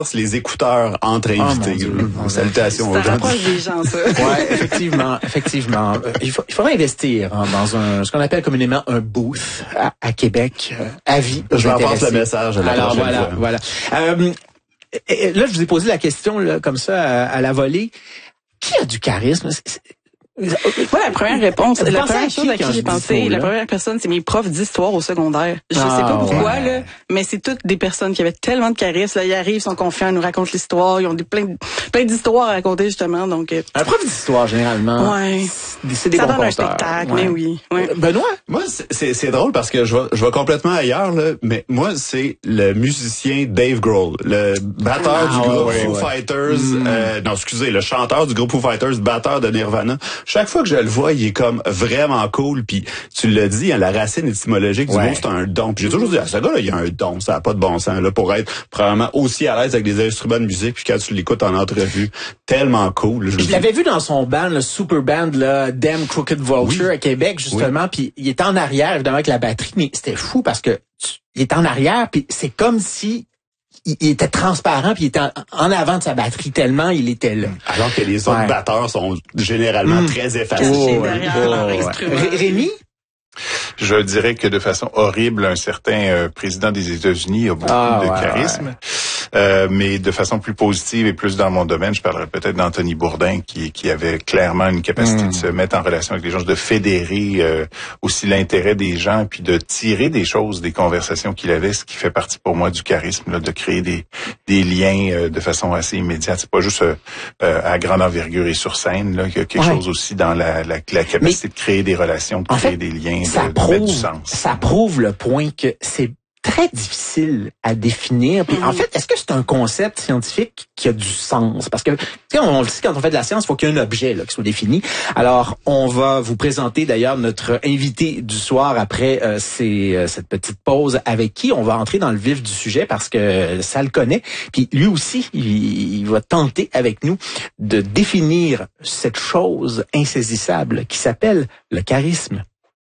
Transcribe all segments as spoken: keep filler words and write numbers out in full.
les écouteurs entre invités. Oh, salutations aux gens. Ça rapproche des gens, ça. Ouais, effectivement, effectivement. Il, faut, il faudrait investir hein, dans un ce qu'on appelle communément un booth à, à Québec, euh, à vie. Je vais en passer le message à la Alors prochaine voilà, fois. voilà. Euh, et, et là, je vous ai posé la question là, comme ça à, à la volée. Qui a du charisme? C'est, c'est, Moi, la première réponse, Vous la pensez à première qui chose à quand qui je j'ai dis pensé, ce mot-là? la première personne, c'est mes profs d'histoire au secondaire. Je Ah, sais pas pourquoi, ouais. là, mais c'est toutes des personnes qui avaient tellement de charisme. Là, ils arrivent, ils sont confiants, ils nous racontent l'histoire, ils ont des plein, de- plein d'histoires à raconter, justement, donc, euh, un prof d'histoire, généralement. ouais. C'est, c'est des Ça bons donne un conteurs. spectacle, Ouais. mais oui. Ouais. Euh, Benoît? Moi, c'est- c'est c'est drôle parce que je vais, je vais complètement ailleurs, là, mais moi, c'est le musicien Dave Grohl, le batteur Ah, du groupe ouais, Foo ouais. Fighters, Mm. euh, non, excusez, le chanteur du groupe Foo Fighters, batteur de Nirvana. Chaque fois que je le vois, il est comme vraiment cool, puis tu l'as dit, hein, la racine étymologique du Ouais. mot, c'est un don. Puis j'ai toujours dit, ah, ce gars-là, il a un don, ça n'a pas de bon sens, là, pour être probablement aussi à l'aise avec des instruments de musique, puis quand tu l'écoutes en entrevue, tellement cool. Je, Je dis- l'avais vu dans son band, le super band, là, Damn Crooked Vulture Oui. à Québec, justement, puis il était en arrière, évidemment, avec la batterie, mais c'était fou parce que tu- il était en arrière, puis c'est comme si il, il était transparent, puis il était en, en avant de sa batterie tellement il était là. Alors que les autres Ouais. batteurs sont généralement Mm. très effacés. Cachés ouais. derrière Oh, leur ouais. instrument. Ré- Rémi? Je dirais que de façon horrible, un certain euh, président des États-Unis a beaucoup Ah, de ouais, charisme. Euh, mais de façon plus positive et plus dans mon domaine, je parlerais peut-être d'Anthony Bourdain qui, qui avait clairement une capacité Mm. de se mettre en relation avec les gens, de fédérer euh, aussi l'intérêt des gens, puis de tirer des choses des conversations qu'il avait, ce qui fait partie pour moi du charisme, là, de créer des, des liens euh, de façon assez immédiate. C'est pas juste euh, euh, à grande envergure et sur scène, là, qu'il y a quelque Ouais. chose aussi dans la, la, la capacité de créer des relations, de En créer fait, des liens, ça de, de mettre du prouve, sens. ça prouve le point que c'est très difficile à définir. Puis, Mhm. en fait, est-ce que c'est un concept scientifique qui a du sens? Parce que, tu sais, on le sait, quand on fait de la science, il faut qu'il y ait un objet là, qui soit défini. Alors, on va vous présenter d'ailleurs notre invité du soir après euh, ces, euh, cette petite pause avec qui on va entrer dans le vif du sujet parce que ça le connaît. Puis lui aussi, il, il va tenter avec nous de définir cette chose insaisissable qui s'appelle le charisme.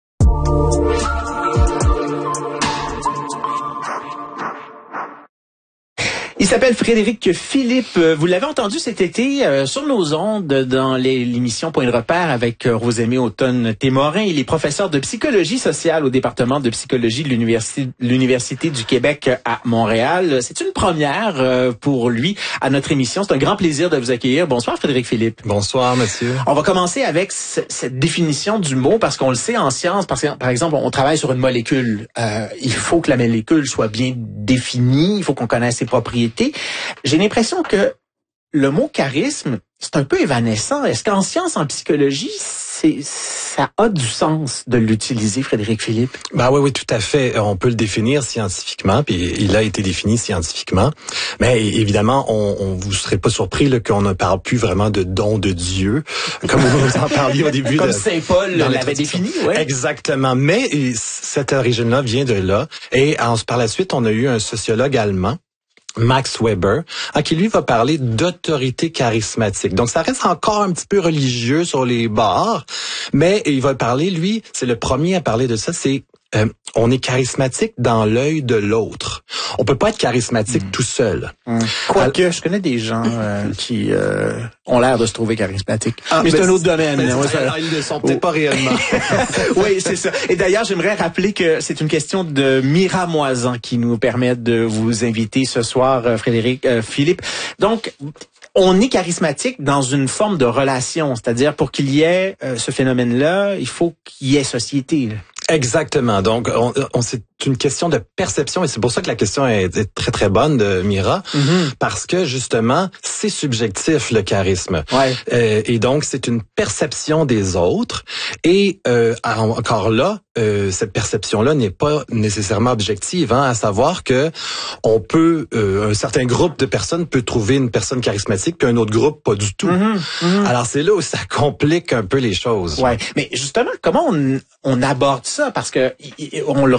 Il s'appelle Frédéric Philippe. Vous l'avez entendu cet été euh, sur nos ondes dans les- l'émission Point de repère avec euh, Rosemée Automne-Témorin. Il est professeur de psychologie sociale au département de psychologie de l'Université, l'Université du Québec à Montréal. C'est une première euh, pour lui à notre émission. C'est un grand plaisir de vous accueillir. Bonsoir Frédéric Philippe. Bonsoir, monsieur. On va commencer avec c- cette définition du mot parce qu'on le sait en science. Parce que, par exemple, on travaille sur une molécule. Euh, il faut que la molécule soit bien définie. Il faut qu'on connaisse ses propriétés. J'ai l'impression que le mot charisme, c'est un peu évanescent. Est-ce qu'en science, en psychologie, c'est, ça a du sens de l'utiliser, Frédéric Philippe? Ben oui, oui, tout à fait. On peut le définir scientifiquement, puis il a été défini scientifiquement. Mais évidemment, on, on vous serez pas surpris là, qu'on ne parle plus vraiment de don de Dieu, comme vous en parliez au début. Comme de, Saint Paul dans l'avait l'introduction. défini, ouais. Exactement. Mais et, cette origine-là vient de là. Et en, par la suite, on a eu un sociologue allemand, Max Weber, hein, qui lui va parler d'autorité charismatique. Donc ça reste encore un petit peu religieux sur les bords, mais il va parler, lui, c'est le premier à parler de ça, c'est euh, on est charismatique dans l'œil de l'autre. On peut pas être charismatique Mm. tout seul. Hum. Quoique, je connais des gens euh, qui euh, ont l'air de se trouver charismatiques. Ah, mais c'est mais un autre c'est- domaine. Mais Ouais, c'est- ça- alors, ils ne sont peut-être pas réellement. Oui, c'est ça. Et d'ailleurs, j'aimerais rappeler que c'est une question de Mira Moisan qui nous permet de vous inviter ce soir, euh, Frédéric euh, Philippe. Donc, on est charismatique dans une forme de relation, c'est-à-dire pour qu'il y ait euh, ce phénomène-là, il faut qu'il y ait société. Là. Exactement. Donc, on, on, c'est une question de perception et c'est pour ça que la question est, est très, très bonne de Mira, Mm-hmm. parce que justement, c'est subjectif, le charisme. Ouais. Euh, et donc, c'est une perception des autres. Et euh, encore là, euh, cette perception-là n'est pas nécessairement objective, hein, à savoir que on peut, euh, un certain groupe de personnes peut trouver une personne charismatique, puis un autre groupe pas du tout. Mm-hmm. Mm-hmm. Alors, c'est là où ça complique un peu les choses. Ouais, mais justement, comment on, on aborde ça? Parce que y- y- on le, re- on l'a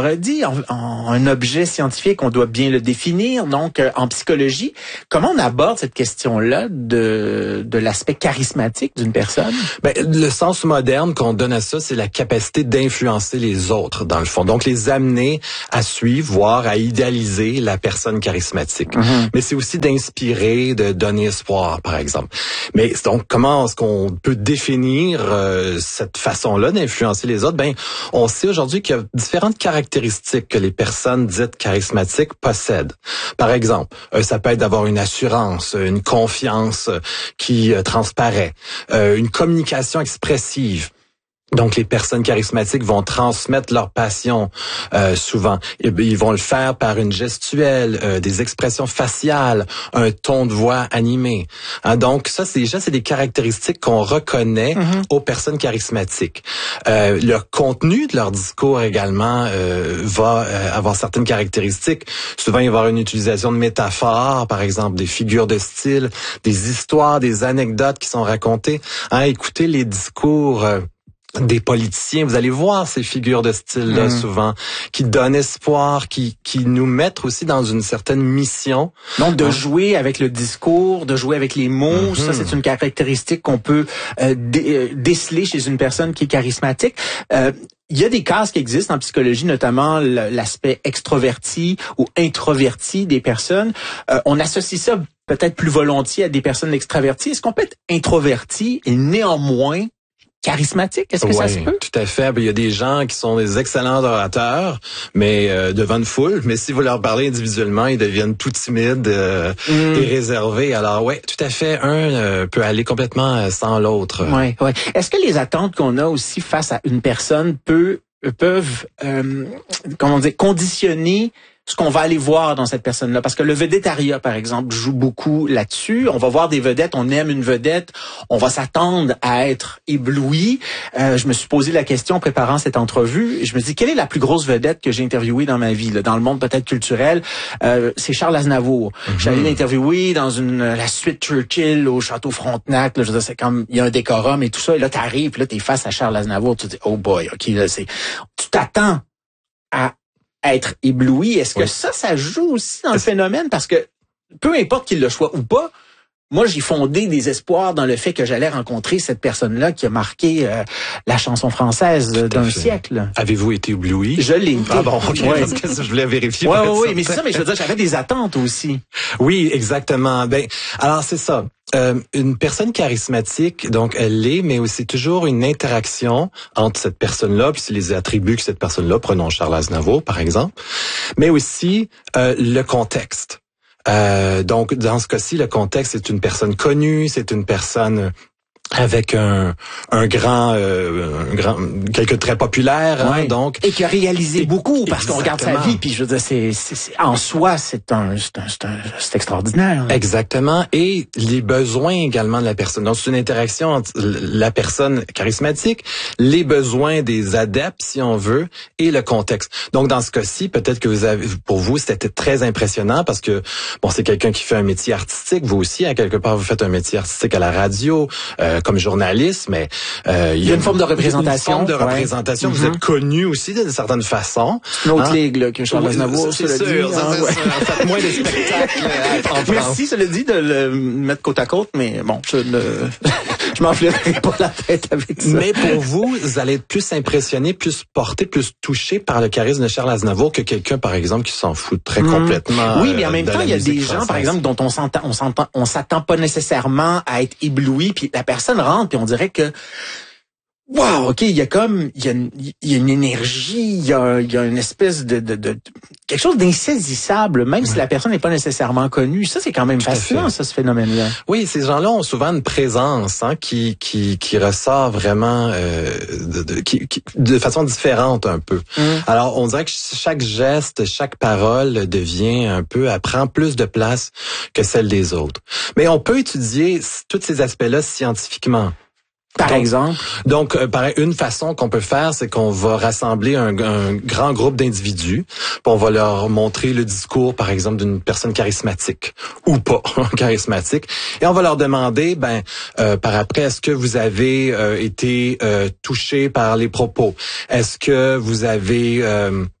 redit, en, en, un objet scientifique, on doit bien le définir. Donc, euh, en psychologie, comment on aborde cette question-là de, de l'aspect charismatique d'une personne? Ben, le sens moderne qu'on donne à ça, c'est la capacité d'influencer les autres, dans le fond. Donc, les amener à suivre, voire à idéaliser la personne charismatique. Mm-hmm. Mais c'est aussi d'inspirer, de donner espoir, par exemple. Mais donc, comment est-ce qu'on peut définir euh, cette façon-là d'influencer les autres? Ben, on sait aujourd'hui qu'il y a différentes caractéristiques que les personnes dites charismatiques possèdent. Par exemple, euh, ça peut être d'avoir une assurance, une confiance euh, qui euh, transparaît, euh, une communication expressive. Donc, les personnes charismatiques vont transmettre leur passion euh, souvent. Ils vont le faire par une gestuelle, euh, des expressions faciales, un ton de voix animé. Hein, donc, ça, c'est déjà c'est des caractéristiques qu'on reconnaît mm-hmm. aux personnes charismatiques. Euh, le contenu de leur discours également euh, va euh, avoir certaines caractéristiques. Souvent, il va y avoir une utilisation de métaphores, par exemple, des figures de style, des histoires, des anecdotes qui sont racontées. Hein, écoutez les discours Euh, des politiciens, vous allez voir ces figures de style-là mmh. souvent, qui donnent espoir, qui qui nous mettent aussi dans une certaine mission. Donc, de hein? jouer avec le discours, de jouer avec les mots, mmh. ça, c'est une caractéristique qu'on peut euh, dé- déceler chez une personne qui est charismatique. Euh, Il y a des cases qui existent en psychologie, notamment l'aspect extroverti ou introverti des personnes. Euh, on associe ça peut-être plus volontiers à des personnes extraverties. Est-ce qu'on peut être introverti et néanmoins charismatique? Est-ce que ouais, ça se peut? Tout à fait. Il y a des gens qui sont des excellents orateurs, mais euh, devant une foule. Mais si vous leur parlez individuellement, ils deviennent tout timides euh, mm. et réservés. Alors ouais, tout à fait. Un euh, peut aller complètement sans l'autre. Ouais, ouais. Est-ce que les attentes qu'on a aussi face à une personne peut, peuvent, euh, comment dire, conditionner ce qu'on va aller voir dans cette personne-là? Parce que le vedettariat, par exemple, joue beaucoup là-dessus. On va voir des vedettes, on aime une vedette, on va s'attendre à être ébloui. Euh, je me suis posé la question en préparant cette entrevue. Je me dis, quelle est la plus grosse vedette que j'ai interviewée dans ma vie, là, dans le monde peut-être culturel? Euh, c'est Charles Aznavour. Mm-hmm. J'allais l'interviewer dans une la suite Churchill au Château Frontenac. Là, je veux dire, c'est comme, il y a un décorum et tout ça. Et là, t'arrives, puis là, t'es face à Charles Aznavour. Tu te dis, oh boy, OK, là, c'est... Tu t'attends à être ébloui. Est-ce que oui. ça, ça joue aussi dans le phénomène? Parce que peu importe qu'il le soit ou pas, moi, j'ai fondé des espoirs dans le fait que j'allais rencontrer cette personne-là qui a marqué euh, la chanson française d'un siècle. Avez-vous été ébloui? Je l'ai été. Ah bon, ok, ouais. Parce que je voulais vérifier. Oui, oui, oui, mais c'est ça, mais je veux dire, j'avais des attentes aussi. Oui, exactement. Ben, alors c'est ça. Euh, une personne charismatique, donc elle l'est, mais aussi toujours une interaction entre cette personne-là, puis c'est les attributs que cette personne-là, prenons Charles Aznavour par exemple, mais aussi euh, le contexte. Euh, donc dans ce cas-ci, le contexte, c'est une personne connue, c'est une personne avec un un grand euh, un grand quelqu'un de très populaire ouais. hein, donc et qui a réalisé et, beaucoup parce exactement. qu'on regarde sa vie puis je veux dire c'est, c'est, c'est en soi c'est un c'est un, c'est, un, c'est extraordinaire. Hein. Exactement, et les besoins également de la personne. Donc c'est une interaction entre la personne charismatique, les besoins des adeptes si on veut et le contexte. Donc dans ce cas-ci, peut-être que vous avez pour vous c'était très impressionnant parce que bon, c'est quelqu'un qui fait un métier artistique, vous aussi à quelque part vous faites un métier artistique à la radio. Euh, comme journaliste, mais euh, il y a une forme de représentation. Une forme de représentation. Ouais. Vous mm-hmm. êtes connu aussi d'une certaine façon. C'est une autre hein? ligue là, que Charles Aznavour. C'est sûr. Dit, ça, hein, ouais. Faites moins de spectacles en France. Merci, ça le dit de le mettre côte à côte, mais bon, je ne, je m'enflerai pas la tête avec ça. Mais pour vous, vous allez être plus impressionné, plus porté, plus touché par le charisme de Charles Aznavour que quelqu'un, par exemple, qui s'en fout très mmh. complètement. Oui, mais en même temps, il y a des gens, française. Par exemple, dont on s'entend, on s'entend, on s'attend pas nécessairement à être ébloui, puis la personne rentre puis on dirait que wow, ok, il y a comme il y a une, il y a une énergie, il y a il y a une espèce de de, de quelque chose d'insaisissable, même ouais. si la personne n'est pas nécessairement connue. Ça c'est quand même Tout fascinant, ça, ce phénomène-là. Oui, ces gens-là ont souvent une présence hein, qui qui qui ressort vraiment euh, de, de, qui, qui, de façon différente un peu. Mm. Alors on dirait que chaque geste, chaque parole devient un peu, elle prend plus de place que celle des autres. Mais on peut étudier tous ces aspects-là scientifiquement. Par donc, exemple? Donc, euh, par une façon qu'on peut faire, c'est qu'on va rassembler un, un grand groupe d'individus, puis on va leur montrer le discours, par exemple, d'une personne charismatique ou pas charismatique, et on va leur demander, ben, euh, par après, est-ce que vous avez euh, été euh, touché par les propos? Est-ce que vous avez... Euh,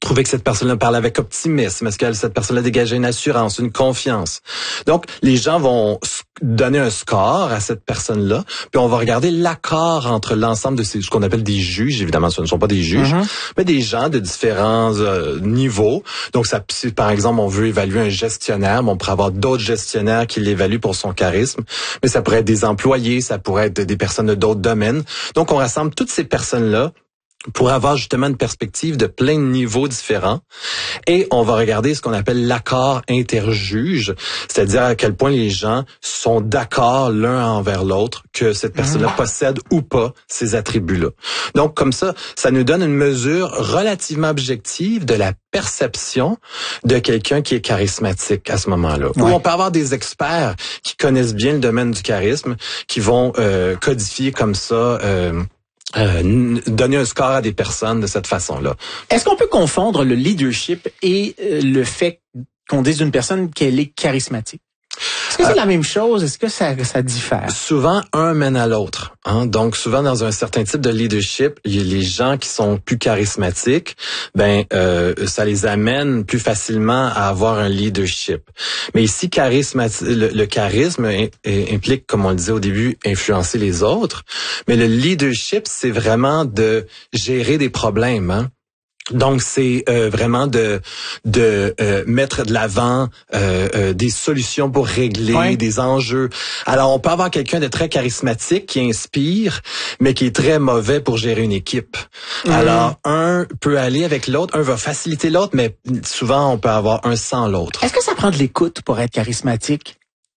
trouver que cette personne-là parle avec optimisme? Est-ce que cette personne-là dégageait une assurance, une confiance? Donc, les gens vont donner un score à cette personne-là, puis on va regarder l'accord entre l'ensemble de ces, ce qu'on appelle des juges. Évidemment, ce ne sont pas des juges, mm-hmm. mais des gens de différents euh, niveaux. Donc, ça, si, par exemple, on veut évaluer un gestionnaire, on pourrait avoir d'autres gestionnaires qui l'évaluent pour son charisme, mais ça pourrait être des employés, ça pourrait être des personnes de d'autres domaines. Donc, on rassemble toutes ces personnes-là pour avoir justement une perspective de plein de niveaux différents. Et on va regarder ce qu'on appelle l'accord interjuge, c'est-à-dire à quel point les gens sont d'accord l'un envers l'autre que cette personne-là mmh. possède ou pas ces attributs-là. Donc, comme ça, ça nous donne une mesure relativement objective de la perception de quelqu'un qui est charismatique à ce moment-là. Ouais. Ou on peut avoir des experts qui connaissent bien le domaine du charisme, qui vont euh, codifier comme ça... Euh, Euh, donner un score à des personnes de cette façon-là. Est-ce qu'on peut confondre le leadership et euh, le fait qu'on dise d'une personne qu'elle est charismatique? Est-ce que c'est euh, la même chose? Est-ce que ça, ça diffère? Souvent, un mène à l'autre. Hein? Donc, souvent, dans un certain type de leadership, les gens qui sont plus charismatiques, ben, euh, ça les amène plus facilement à avoir un leadership. Mais ici, charismati- le, le charisme in, implique, comme on le disait au début, influencer les autres. Mais le leadership, c'est vraiment de gérer des problèmes. Hein? Donc c'est euh, vraiment de de euh, mettre de l'avant euh, euh, des solutions pour régler ouais. des enjeux. Alors on peut avoir quelqu'un de très charismatique qui inspire, mais qui est très mauvais pour gérer une équipe. Mmh. Alors un peut aller avec l'autre, un va faciliter l'autre, mais souvent on peut avoir un sans l'autre. Est-ce que ça prend de l'écoute pour être charismatique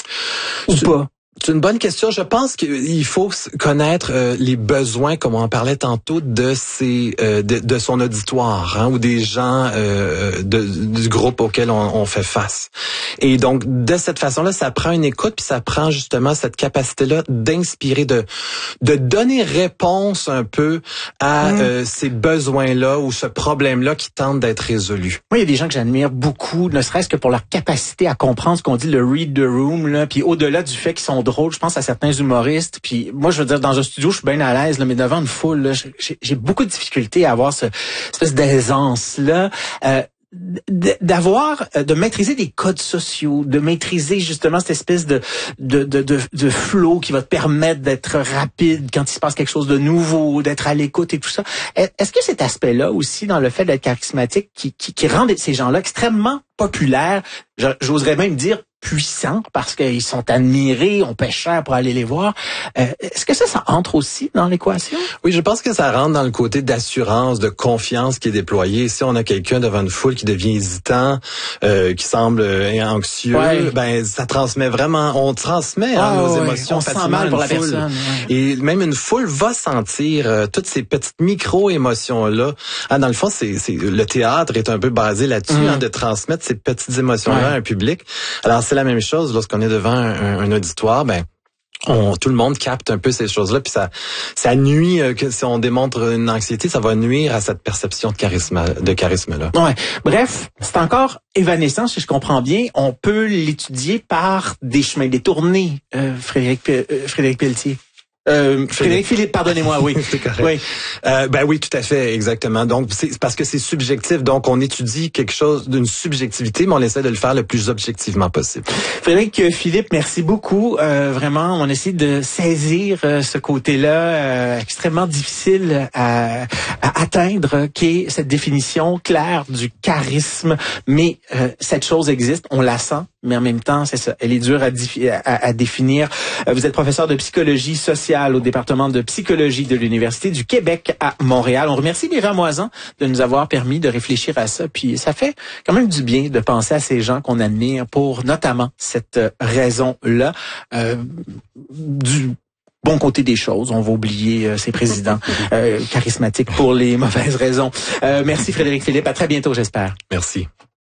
ou c'est, pas? C'est une bonne question. Je pense qu'il faut connaître euh, les besoins, comme on en parlait tantôt, de ses, euh, de, de son auditoire, hein, ou des gens euh, de, du groupe auquel on, on fait face. Et donc, de cette façon-là, ça prend une écoute, puis ça prend justement cette capacité-là d'inspirer, de de donner réponse un peu à mmh. euh, ces besoins-là ou ce problème-là qui tente d'être résolu. Moi, il y a des gens que j'admire beaucoup, ne serait-ce que pour leur capacité à comprendre ce qu'on dit, le read the room, là, puis au-delà du fait qu'ils sont drôle, je pense à certains humoristes, puis moi je veux dire dans un studio je suis bien à l'aise là, mais devant une foule là, j'ai, j'ai beaucoup de difficultés à avoir ce espèce d'aisance là. Euh, d'avoir de maîtriser des codes sociaux, de maîtriser justement cette espèce de de de de, de flow qui va te permettre d'être rapide quand il se passe quelque chose de nouveau, d'être à l'écoute et tout ça. Est-ce que cet aspect-là aussi dans le fait d'être charismatique qui qui, qui rend ces gens-là extrêmement populaires, j'oserais même dire puissants parce qu'ils sont admirés, on paie cher pour aller les voir. Euh, est-ce que ça, ça entre aussi dans l'équation? Oui, je pense que ça rentre dans le côté d'assurance, de confiance qui est déployé. Si on a quelqu'un devant une foule qui devient hésitant, euh, qui semble anxieux, ouais. ben ça transmet vraiment, on transmet ah, hein, nos ouais. émotions on facilement sent mal pour la foule. personne. Ouais. Et même une foule va sentir euh, toutes ces petites micro-émotions-là. Ah, dans le fond, c'est, c'est le théâtre est un peu basé là-dessus, mmh. hein, de transmettre ces petites émotions-là ouais. à un public. Alors, c'est la même chose lorsqu'on est devant un, un auditoire, ben on, tout le monde capte un peu ces choses-là, puis ça, ça nuit. Euh, que si on démontre une anxiété, ça va nuire à cette perception de charisme, de charisme-là. Ouais. Bref, c'est encore évanescent, si je comprends bien. On peut l'étudier par des chemins détournés, euh, Frédéric, euh, Frédéric Pelletier. Euh, Frédéric Philippe, pardonnez-moi, oui. C'est correct. Oui. Euh, ben oui, tout à fait, exactement. Donc, c'est parce que c'est subjectif. Donc, on étudie quelque chose d'une subjectivité, mais on essaie de le faire le plus objectivement possible. Frédéric Philippe, merci beaucoup. Euh, vraiment, on essaie de saisir euh, ce côté-là euh, extrêmement difficile à, à atteindre, qui est cette définition claire du charisme. Mais euh, cette chose existe, on la sent. Mais en même temps, c'est ça, elle est dure à, diffi- à, à définir. Vous êtes professeur de psychologie sociale au département de psychologie de l'Université du Québec à Montréal. On remercie Béra Moisan de nous avoir permis de réfléchir à ça. Puis ça fait quand même du bien de penser à ces gens qu'on admire pour notamment cette raison-là. Euh, du bon côté des choses, on va oublier euh, ces présidents euh, charismatiques pour les mauvaises raisons. Euh, merci Frédéric Philippe, à très bientôt j'espère. Merci.